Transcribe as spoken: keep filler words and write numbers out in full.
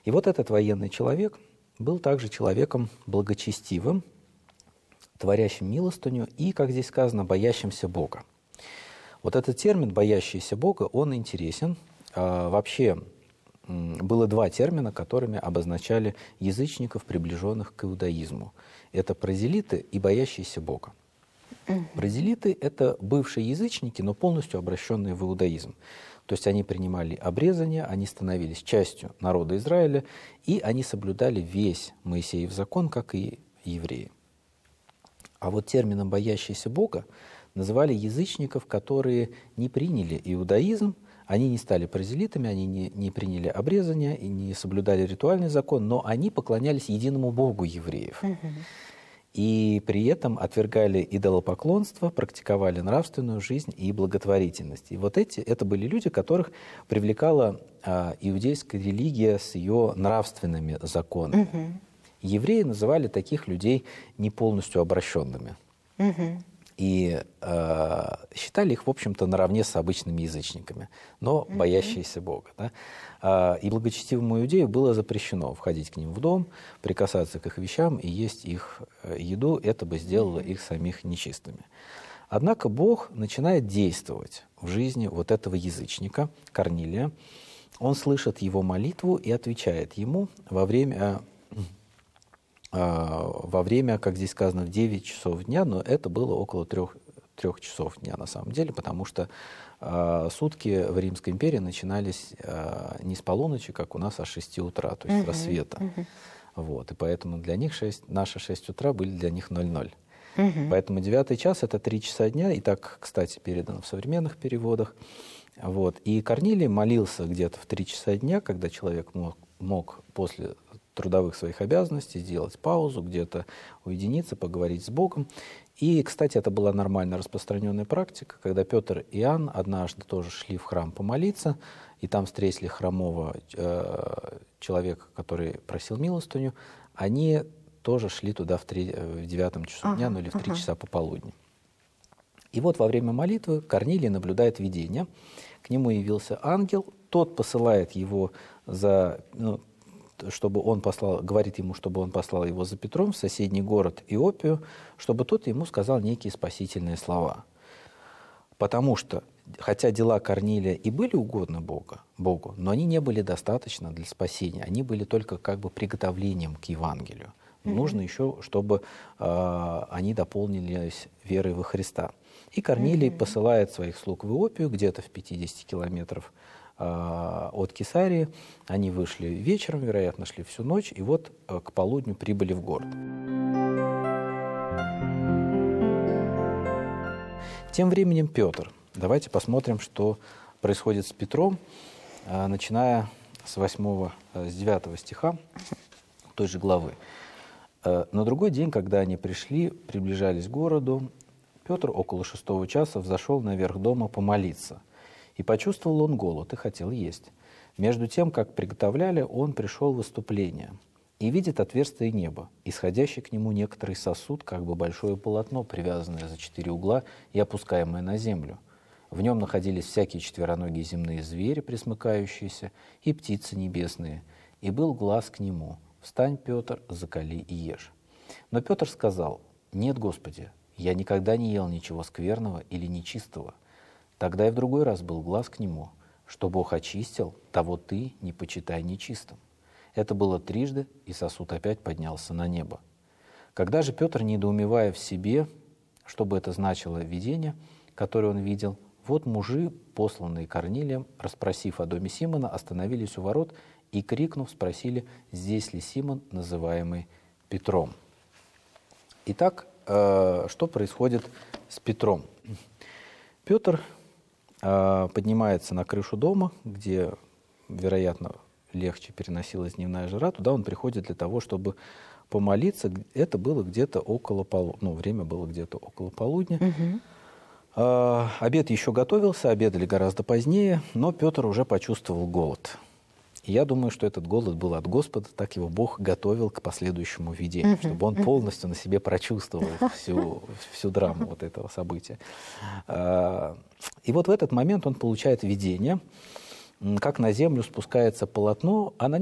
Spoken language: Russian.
И вот этот военный человек был также человеком благочестивым, творящим милостыню и, как здесь сказано, боящимся Бога. Вот этот термин «боящийся Бога», он интересен. А, вообще было два термина, которыми обозначали язычников, приближенных к иудаизму. Это прозелиты и боящиеся Бога. Mm-hmm. Прозелиты – это бывшие язычники, но полностью обращенные в иудаизм. То есть они принимали обрезание, они становились частью народа Израиля, и они соблюдали весь Моисеев закон, как и евреи. А вот термином «боящиеся Бога» называли язычников, которые не приняли иудаизм, они не стали прозелитами, они не, не приняли обрезание и не соблюдали ритуальный закон, но они поклонялись единому Богу евреев. Mm-hmm. И при этом отвергали идолопоклонство, практиковали нравственную жизнь и благотворительность. И вот эти, это были люди, которых привлекала а, иудейская религия с ее нравственными законами. Mm-hmm. Евреи называли таких людей не полностью обращенными. Mm-hmm. И э, считали их, в общем-то, наравне с обычными язычниками, но mm-hmm. боящиеся Бога. Да? А, и благочестивому иудею было запрещено входить к ним в дом, прикасаться к их вещам и есть их еду. Это бы сделало mm-hmm. их самих нечистыми. Однако Бог начинает действовать в жизни вот этого язычника, Корнилия. Он слышит его молитву и отвечает ему во время... во время, как здесь сказано, в девять часов дня, но это было около трех, трех часов дня на самом деле, потому что э, сутки в Римской империи начинались э, не с полуночи, как у нас, а с шести утра, то есть uh-huh, с рассвета. Uh-huh. Вот, и поэтому для них шесть, наши шесть утра были для них ноль-ноль. Uh-huh. Поэтому девятый час — это три часа дня, и так, кстати, передано в современных переводах. Вот. И Корнилий молился где-то в три часа дня, когда человек мог, мог после трудовых своих обязанностей сделать паузу, где-то уединиться, поговорить с Богом. И, кстати, это была нормально распространенная практика, когда Петр и Иоанн однажды тоже шли в храм помолиться, и там встретили хромого э, человека, который просил милостыню, они тоже шли туда в, три, в девятом часу ага, дня, ну или в три ага. часа пополудни. И вот во время молитвы Корнилий наблюдает видение. К нему явился ангел, тот посылает его за... Ну, чтобы он послал, говорит ему, чтобы он послал его за Петром в соседний город Иопию, чтобы тот ему сказал некие спасительные слова. Потому что, хотя дела Корнилия и были угодны Богу, Богу, но они не были достаточно для спасения, они были только как бы приготовлением к Евангелию. Mm-hmm. Нужно еще, чтобы э, они дополнились верой во Христа. И Корнилий mm-hmm. посылает своих слуг в Иопию, где-то в пятидесяти километров от Кесарии. Они вышли вечером, вероятно, шли всю ночь, и вот к полудню прибыли в город. Тем временем Петр. Давайте посмотрим, что происходит с Петром, начиная с восьмого, с девятого стиха той же главы. На другой день, когда они пришли, приближались к городу, Петр около шестого часа взошел наверх дома помолиться. И почувствовал он голод и хотел есть. Между тем, как приготовляли, он пришел в выступление и видит отверстие неба, исходящий к нему некоторый сосуд, как бы большое полотно, привязанное за четыре угла и опускаемое на землю. В нем находились всякие четвероногие земные звери, пресмыкающиеся, и птицы небесные. И был глас к нему: «Встань, Петр, закали и ешь». Но Петр сказал: «Нет, Господи, я никогда не ел ничего скверного или нечистого». Тогда и в другой раз был глас к нему: «Что Бог очистил, того ты не почитай нечистым». Это было трижды, и сосуд опять поднялся на небо. Когда же Петр, недоумевая в себе, что бы это значило видение, которое он видел, вот мужи, посланные Корнилием, расспросив о доме Симона, остановились у ворот и, крикнув, спросили, здесь ли Симон, называемый Петром. Итак, э, что происходит с Петром? Петр поднимается на крышу дома, где, вероятно, легче переносилась дневная жара. Туда он приходит для того, чтобы помолиться. Это было где-то около полудня. Ну, время было где-то около полудня. Угу. А, обед еще готовился, обедали гораздо позднее, но Петр уже почувствовал голод. И я думаю, что этот голод был от Господа, так его Бог готовил к последующему видению, uh-huh, чтобы он uh-huh. полностью на себе прочувствовал всю, всю драму вот этого события. И вот в этот момент он получает видение, как на землю спускается полотно, а на